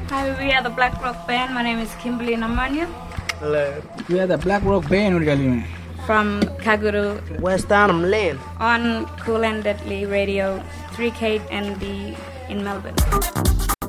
Hi, we are the Black Rock Band. My name is Kimberly Namanya. Hello. We are the Black Rock Band. From Kaguru. West Arnhem Lane. On Cool and Deadly Radio, 3K and D in Melbourne.